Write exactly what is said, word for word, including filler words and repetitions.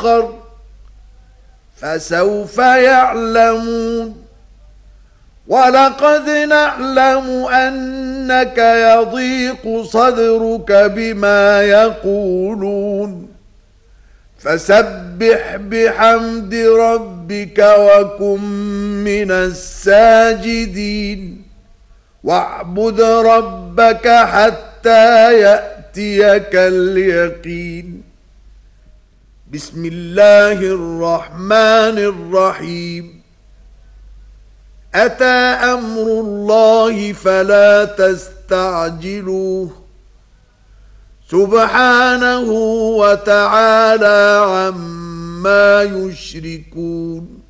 آخر فسوف يعلمون ولقد نعلم أنك يضيق صدرك بما يقولون فسبح بحمد ربك وكن من الساجدين واعبد ربك حتى يأتيك اليقين بسم الله الرحمن الرحيم أتى أمر الله فلا تستعجلوه سبحانه وتعالى عما يشركون